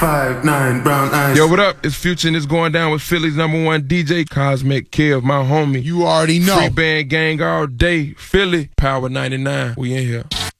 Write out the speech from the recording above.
5'9", brown eyes. Yo, what up? It's Future and it's going down with Philly's #1 DJ, Cosmic Kev, my homie. You already know. Free band gang all day. Philly, Power 99. We in here.